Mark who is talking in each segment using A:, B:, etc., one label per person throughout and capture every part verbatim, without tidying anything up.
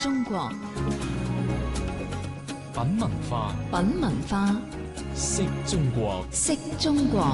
A: 中國，
B: 品文化，
A: 品文化，
B: 識中國，
A: 識中國。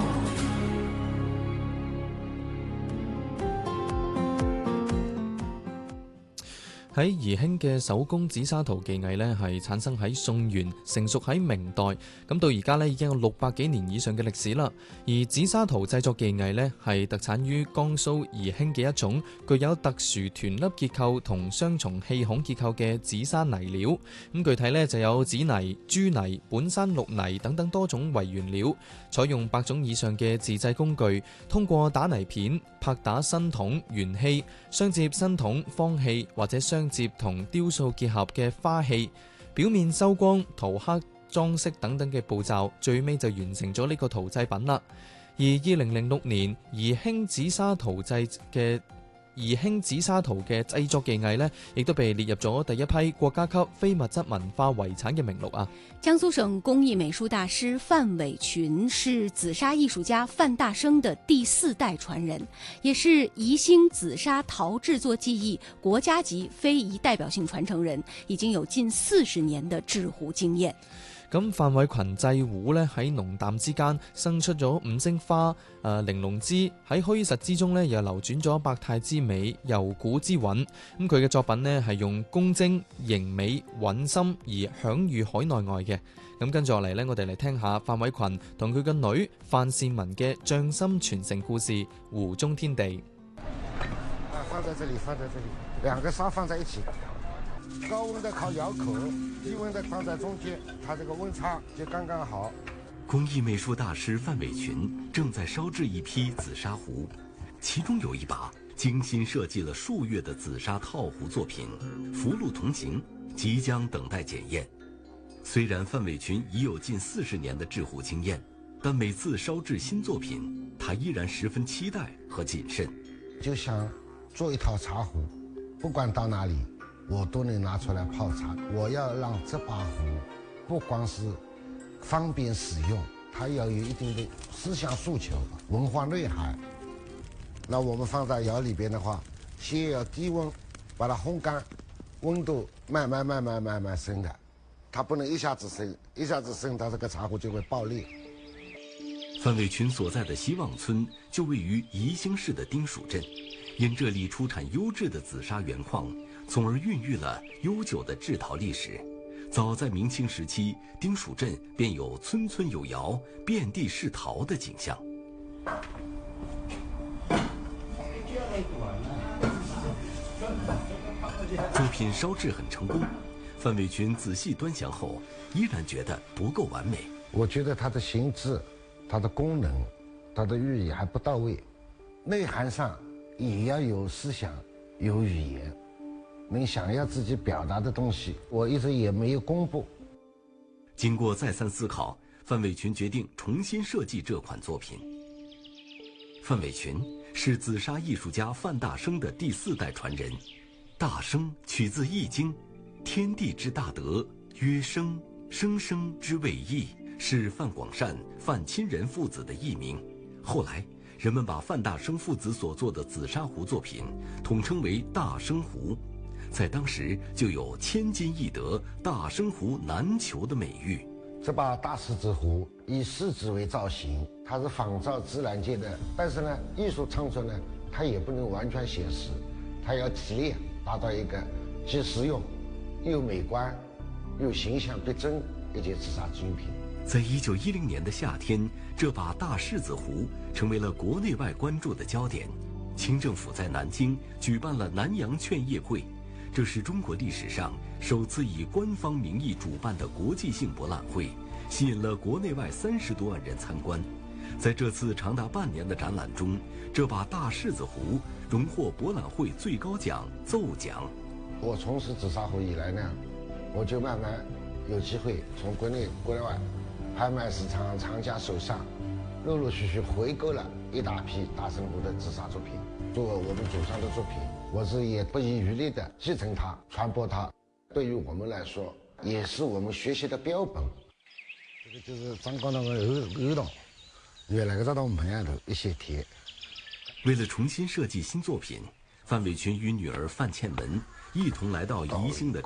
C: 喺宜興嘅手工紫砂陶技藝呢，係產生喺宋元，成熟喺明代，咁到而家呢已經有六百幾年以上嘅歷史啦。而紫砂陶製作技藝呢，係特產於江蘇宜興嘅一種具有特殊團粒結構同雙重氣孔結構嘅紫砂泥料。咁具體呢就有紫泥、朱泥、本山綠泥等等多種為原料，採用百種以上嘅自製工具，通過打泥片、拍打新筒、圓器、雙接新筒、方器或者雙接同雕塑結合嘅花器，表面收光、塗黑、裝飾等等嘅步驟，最尾就完成咗呢個陶製品啦。而二零零六年宜興紫砂陶製嘅宜興紫砂陶嘅製作技藝呢，亦都被列入咗第一批國家級非物質文化遺產嘅名錄啊。
D: 江蘇省工藝美術大師范偉群是紫砂藝術家范大生的第四代傳人，也是宜興紫砂陶製作技藝國家級非遺代表性傳承人，已經有近四十年的製壺經驗。
C: 咁范偉群製壺咧喺濃淡之間生出咗五星花，誒、呃、玲瓏之喺虛實之中咧又流轉咗百態之美、柔古之韻。咁佢嘅作品呢係用工精、凝美、韻深而享譽海內外嘅。咁跟住落嚟呢，我哋嚟聽下范偉群同佢嘅女范善文嘅匠心傳承故事《壺中天地》。
E: 放在這裡，放在這裡，兩個砂放在一起。高溫的靠窯口，低溫的放在中間，它這個溫差就剛剛好。
F: 工藝美術大師范偉群正在燒製一批紫砂壺，其中有一把精心設計了數月的紫砂套壺作品《福祿同行》，即將等待檢驗。雖然范偉群已有近四十年的製壺經驗，但每次燒製新作品，他依然十分期待和謹慎。
E: 就想做一套茶壺，不管到哪裡，我都能拿出來泡茶。我要讓這把壺不光是方便使用，它要有一定的思想訴求、文化內涵。那我們放在窯裡邊的話，先要低溫把它烘乾，溫度慢慢慢慢慢慢升的，它不能一下子升，一下子升它這個茶壺就會爆裂。
F: 范偉群所在的希望村就位於宜興市的丁蜀鎮，因這裡出產優質的紫砂原礦，從而孕育了悠久的製陶歷史。早在明清時期，丁蜀鎮便有村村有窯、遍地是陶的景象。作品燒製很成功，范偉群仔細端詳後，依然覺得不夠完美。
E: 我覺得它的形制、它的功能、它的寓意還不到位，內涵上也要有思想、有語言。能想要自己表達的東西，我一直也沒有公布。
F: 經過再三思考，范偉群決定重新設計這款作品。范偉群是紫砂藝術家范大生的第四代傳人。大生取自《易經》，天地之大德，曰生，生生之謂易，是范廣善、范親仁父子的藝名。後來，人們把范大生父子所做的紫砂壺作品統稱為大生壺。在當時就有千金易得、大生壺難求的美譽。
E: 這把大獅子壺以獅子為造型，它是仿照自然界的，但是呢，藝術創作呢，它也不能完全寫實，它要提煉，達到一個既實用又美觀又形象逼真一件紫砂精品。
F: 在一九一零年的夏天，這把大獅子壺成為了國內外關注的焦點。清政府在南京舉辦了南洋勸業會，這是中國歷史上首次以官方名義主辦的國際性博覽會，吸引了國內外三十多萬人參觀。在這次長達半年的展覽中，這把大獅子壺榮獲博覽會最高獎奏獎。
E: 我從事紫砂壺以來呢，我就慢慢有機會從國內國外拍賣市場藏家手上陸陸續續回購了一大批大生壺的紫砂作品，作為我們祖上的作品，我是也不遺餘力的繼承它、傳播它。對於我們來說，也是我們學習的標本。這個就是張光那個耳耳洞，原來個這洞門上頭一些鐵。
F: 為了重新設計新作品，范偉群與女兒范倩文一同来到宜兴的